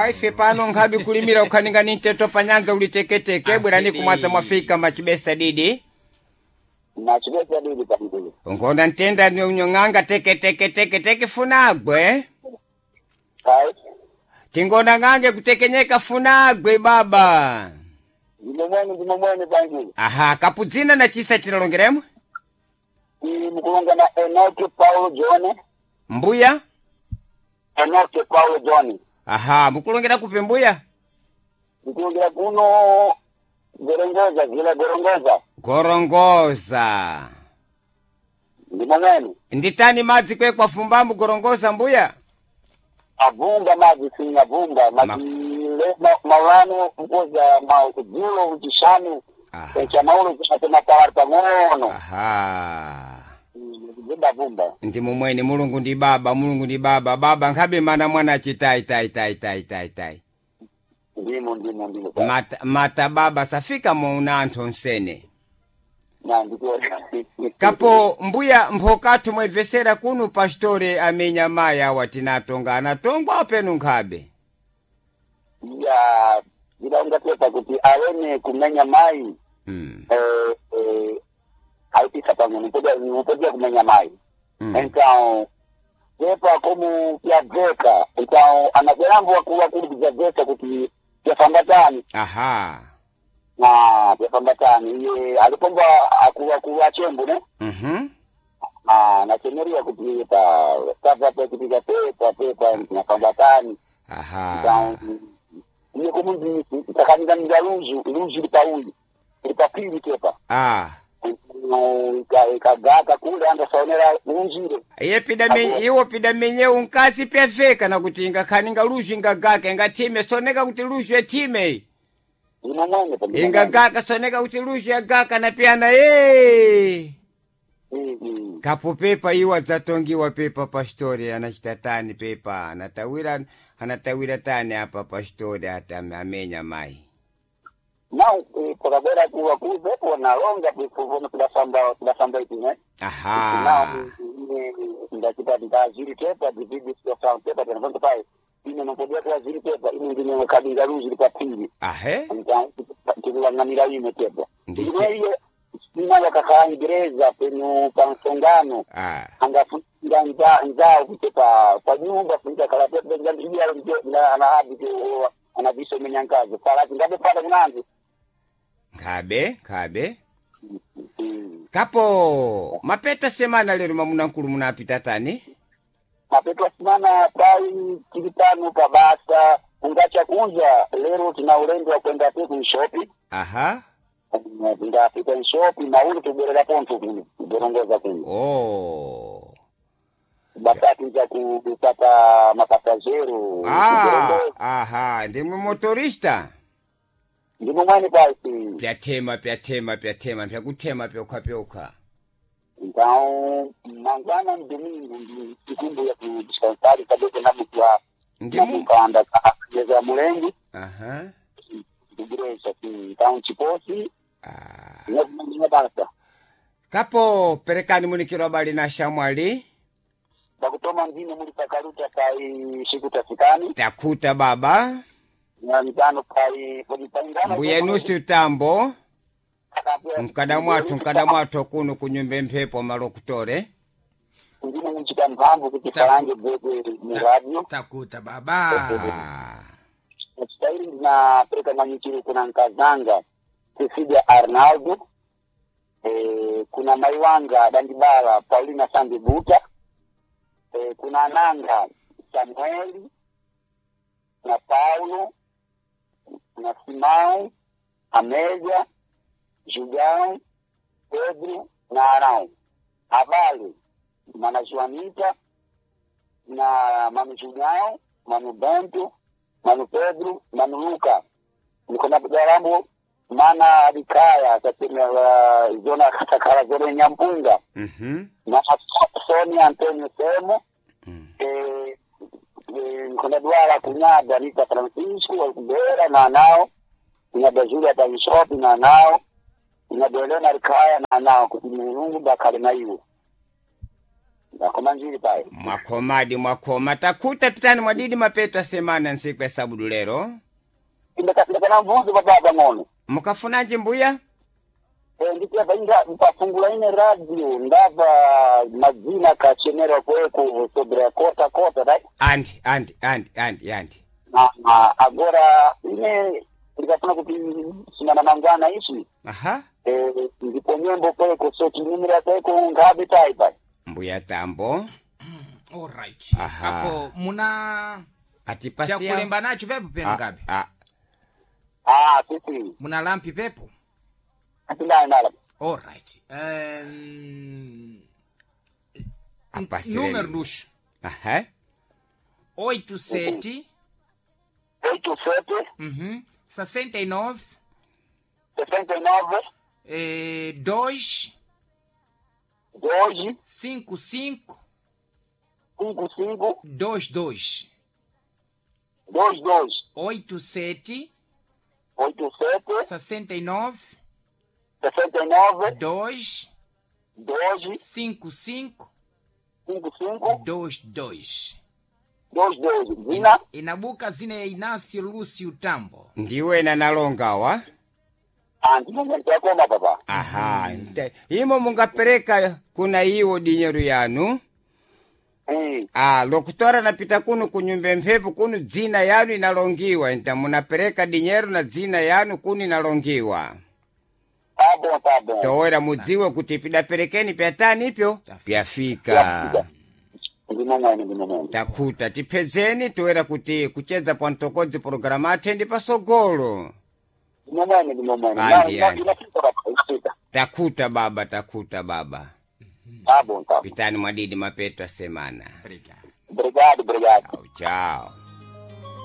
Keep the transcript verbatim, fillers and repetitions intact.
Ai fe pano ngabi kulimira ukaninga ninteto panyanza uliteketeke bwerani kumwaza mwafika machibesa didi. Machibesa didi pamdili. Ngona ntenda nyonganga teke teke teke teke funagwe. Hai. Tingona ngange kutekenyeka funagwe baba. Ndimomwene ndimomwene pamdili. Aha, kapudzina na chisa chinalongeremo? Mkulonga na Enoke Paulo John. Mbuya? Enoke Paulo John. Aha, mkulongera kupe mbuya? Mkulongera kuno gorongoza, gila gorongoza. Gorongoza. Ndimomwene. Nditani madzi kwe kwa fumbamu gorongoza mbuya? Avumba maji singa vumba maji ma, maulano mkoza maukujulo uchishani echa maulu kushatema pawari pangono. Aha. Vumba vumba. Ndi mumweni mulungu ndi baba, mulungu ndi baba, baba nkabe mana mwana chitai tai tai tai tai tai. Ndimo ndimo ndimo. Mata, mata baba safika mwauna anto nsene. Na ndiko. Kapo mbuya mpokatu mwevesera kunu pastore amenya maya watinatonga anatonga openu nkabe. Ya ila ungatepa kuti awene kumenya mai. Mm. Eh eh aitisa pangu nipodia nipodia kumenya mai. Mm. Então depa como ya veka então anagerambo wakuwa kuli ya veka kuti ya fambatani. Aha. Na ya fambatani ye alipomba akuwa kuwa chembu ne. Mhm. Ah na temeria kuti pa sasa pa kupiga pepa pepa na fambatani. Aha. Então ni kumundi takaniza ngaluzu luzu lipauli lipapili pepa. Ah. No ikagaka kule anda saonera unjire. Iye pida menye iwo pida menye unkasi perfeka na kuti inga kaninga luju inga gaka inga time soneka kuti luju ya time. Ino mwane pa. Inga gaka soneka kuti luju ya gaka na piana ee. Mhm. Kapo pepa iwa zatongiwa pepa pastori anachitatani pepa anatawira anatawira tani hapa pastori hata amenya mai. Now kwa bora kuwa kuzepo na longa kwa kwa samba kwa samba itine. Aha. Now nda kita ndaziri tepa dividi kwa sound tepa na vanda pai. Ine nopodia kwa ziri tepa ine ndine kabinga luzi lipapili. Ahe. Então tikula ngamira ime tepa. Ndine hiyo nina wakaka Ingereza penu pansongano. Ah. Angafunga nza nza kutepa kwa nyumba funga kala tepa ndio ndio ana hadi ana viso menyankazo. Pala ngabe pala kunanzi. Kabe, kabe. Kapo, mapeta semana lero mamuna nkulu munapita tani? Mapeta semana pai kilitano kabasa, ungacha kunja lero tuna urendo wa kwenda peku shopi. Aha. Nda pita shopi na ule tuberela ponto kuni, borongoza kuni. Oh. Bakati nja kupata mapasajero. Ah, aha, ndimu motorista. Ndimo mwani pasi. Pya tema, pya tema, pya tema, pya kutema, pya uka, pya uka. Então, mangana ni domingo, ndi sikumbu ya kudispensari kabete na mtua. Ndimu? Kanda kaya ya mulengi. Aha. Igreja, então, chiposi. Ah. Nyo basta. Kapo, perekani munikiro bali na shamwali. Bakutoma mjini muli pakaruta kai shikuta sikani. Takuta baba. Na mitano kai polipangana. Mbuye nusi utambo. Mkada mwatu, mkada mwatu kunu kunyumbe mpepo malokutore. Ndine mchika mpambu kutifarange bweke ni radio. Takuta baba. Mchitairi na preka manyichiri kuna nkazanga. Cecilia Arnaldo. E, kuna Maiwanga Dandibala Paulina Sandi Buta. E, kuna Nanga Samueli. Na Paulo. Na Simão, Amélia, Julião, Pedro, na Arão. Avale, Mana Joanita, na Mano Julião, Mano Bento, Mano Pedro, Mano Luca. Niko na Garambo, Mana Adikaya, katika uh, zona katakara zone Nyampunga. Mhm. Na Sonia Antonio Semo. Mm. Eh, kuna duara kunyada Rita Francisco Walkubera na nao kuna Julia Bishop na nao kuna Elena Rikaya na nao kutimurungu bakari na hiyo Mwakoma njiri pai. Mwakomadi mwakoma. Takuta pitani mwadidi mapetwa semana nsiku ya sabudu lero. Indakasika na mvuzi bababa ngono. Mukafunaje mbuya? Eh, ndikia bainga mpafungula ine radio ndava mazina kachenera kweko sobre kota kota dai. Andi, andi, andi, andi, andi. Na, na agora ine ndikafuna kuti simana mangana ishi. Aha. Eh, ndipo nyembo kweko so kinimira kweko ngabe tai pai. Mbuya tambo. All right. Aha. Hapo muna Atipasia. chakulemba nacho pepo penu ngabe? Ah, Ah, sisi. Muna lampi pepo? Atinda nala. All right. Um, Apasireni. número luxo. Aha. oito sete. oito sete. Uhum. sessenta e nove. sessenta e nove. Eh, dois. dois. Cinco cinco. cinco cinco. Dois dois. dois dois. Oito sete. oito sete. Sessenta e nove. sessenta e nove. Dois. dois. Cinco cinco. cinco cinco. Dois dois. dois dois. Zina. Inabuka zina ya Inácio Lúcio Tambo. Ndiwe na nalongawa. Andimungente akoma papa. Aha. Nte- Imo mungapereka kuna hiyo dinyeru yanu. Mm. Ah, lokutora napita kunu kunyumbe mpepu kunu zina yanu inalongiwa. Nta munapereka dinyeru na zina yanu kunu inalongiwa. Tá bom, tá bom. Towera mudziwe kutipida perekeni pyatani ipyo pyafika. Ndimungene, ndimungene. Takuta tipezeni towera kuti kucheza pantokodzi programa atendi pasogolo. Ndimungene, ndimungene. Andi, Na- na- andi. inafika papa, inafika. Takuta baba, takuta baba. Tá bom, tá bom. Pitani mwadidi mapetwa semana. Obrigado. Obrigado, obrigado. Ciao.